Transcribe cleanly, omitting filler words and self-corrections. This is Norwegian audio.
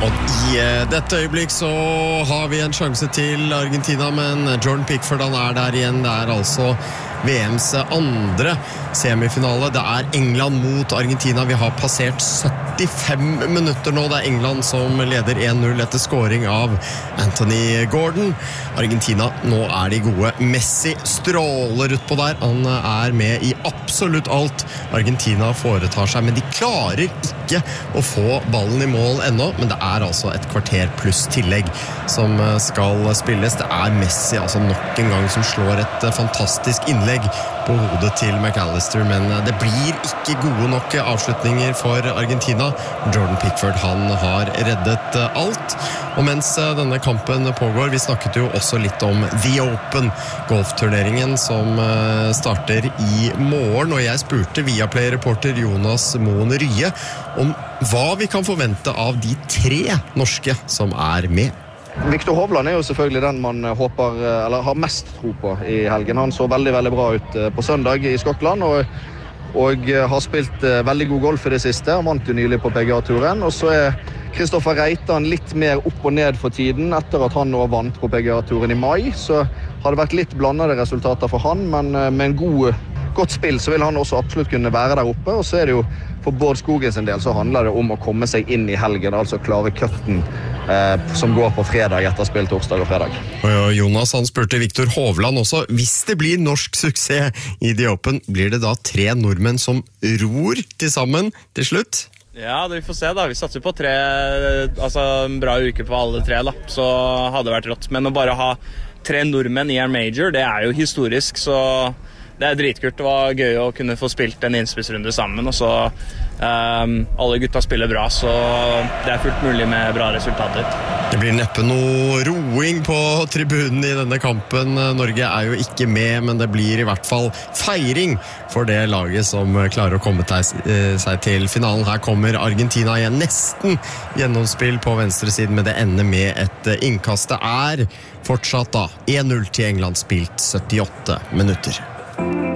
Og i dette øyeblikk så har vi en sjanse til Argentina, men Jordan Pickford han der igjen. Det altså VMs andre semifinale. Det England mot Argentina. Vi har passert 75 minutter nå. Det England som leder 1-0 etter scoring av Anthony Gordon. Argentina, nå de gode. Messi stråler ut på der. Han med i absolutt alt Argentina foretar seg, men de klarer ikke å få ballen i mål ennå, men det altså et kvarter pluss tillegg som skal spilles. Det Messi altså nok en gang som slår et fantastisk innlegg på hodet til McAllister, men det blir ikke gode nok avslutninger for Argentina. Jordan Pickford, han har reddet alt. Og mens denne kampen pågår, vi snakket jo også litt om The Open, golfturneringen som starter i morgen, og jeg spurte Viaplay-reporter Jonas Moen Rye om hva vi kan forvente av de 3 norske som med. Viktor Hovland jo selvfølgelig den man håper, eller har mest tro på i helgen. Han så veldig, veldig bra ut på søndag i Skottland, og har spilt veldig god golf i det siste. Han vant jo nylig på PGA-turen, og så Kristoffer Reitan litt mer opp og ned for tiden. Etter at han nå vant på PGA-turen i mai, så har det vært litt blandede resultater for han, men med en godt spill så vil han også absolutt kunne være der oppe. Og så det jo for Bård Skogens en del så handler det om å komme seg inn i helgen, altså klare cutten som går på fredag etter spill torsdag og fredag. Og Jonas han spurte Viktor Hovland også, hvis det blir norsk suksess i The Open, blir det da 3 nordmenn som ror til sammen til slutt? Ja, vi får se da. Vi satser på 3, altså en bra uke på alle 3 da, så hadde det vært rått. Men å bare ha 3 nordmenn i en major, det jo historisk, så det dritkult. Det var gøy å kunne få spilt en innspillsrunde sammen, og så alle gutta spiller bra, så det fullt mulig med bra resultater. Det blir neppe noe roing på tribunen i denne kampen. Norge jo ikke med, men det blir i hvert fall feiring for det laget som klarer å komme seg til finalen. Her kommer Argentina igjen, nesten gjennomspill på venstre siden, men det ender med et innkast. Det fortsatt da 1-0 til England, spilt 78 minutter.